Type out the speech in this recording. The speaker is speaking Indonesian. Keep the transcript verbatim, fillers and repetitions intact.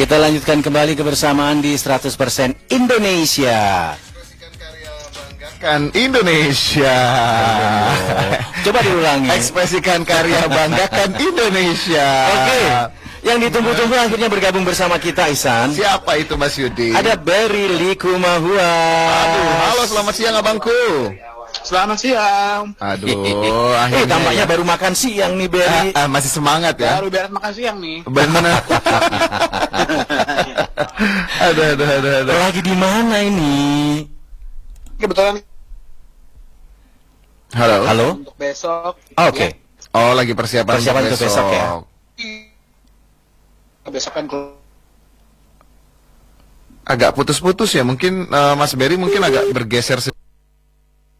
Kita lanjutkan kembali kebersamaan di seratus persen Indonesia. Kan Indonesia. Coba diulangi. Ekspresikan karya, banggakan Indonesia. Oke. Yang ditunggu-tunggu akhirnya bergabung bersama kita, Ihsan. Siapa itu, Mas Yudi? Ada Berry Likumahua. Aduh, halo, selamat siang abangku. Selamat siang. Aduh, eh, tampaknya baru makan siang nih, Berry. Ah, ah, masih semangat ya? Baru beres makan siang nih. Benar. Aduh, aduh, aduh, aduh. Lagi di mana ini? Kebetulan. Halo. Halo. Untuk besok. Oke. Okay. Ya. Oh, lagi persiapan, persiapan untuk besok, besok ya. Besok kan agak putus-putus ya, mungkin uh, Mas Berry mungkin agak bergeser.